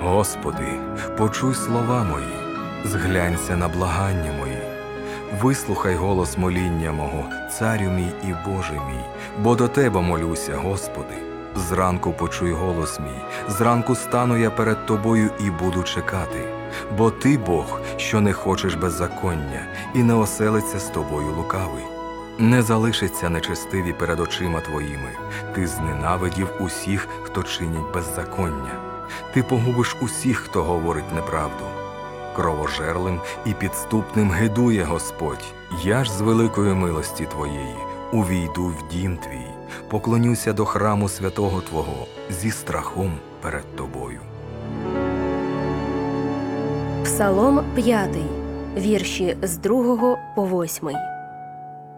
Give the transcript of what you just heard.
Господи, почуй слова мої, зглянься на благання мої. Вислухай голос моління мого, Царю мій і Боже мій, бо до Тебе молюся, Господи. Зранку почуй голос мій, зранку стану я перед Тобою і буду чекати. Бо Ти, Бог, що не хочеш беззаконня, і не оселиться з Тобою лукавий. Не залишиться нечестиві перед очима Твоїми. Ти зненавидів усіх, хто чинять беззаконня. Ти погубиш усіх, хто говорить неправду. Кровожерлим і підступним гидує Господь. Я ж з великої милості Твоєї увійду в дім Твій, поклонюся до храму святого Твого зі страхом перед Тобою. Псалом 5, вірші з 2 по 8.